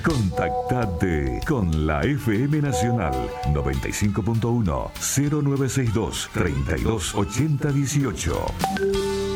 Contactate con la FM Nacional 95.1 0962 328018.